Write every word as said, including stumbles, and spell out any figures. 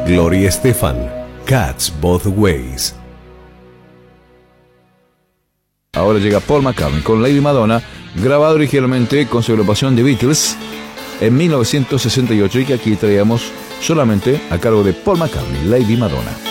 Gloria Estefan, Cats Both Ways. Ahora llega Paul McCartney con Lady Madonna, grabado originalmente con su agrupación The Beatles en mil novecientos sesenta y ocho, y que aquí traíamos solamente a cargo de Paul McCartney, Lady Madonna.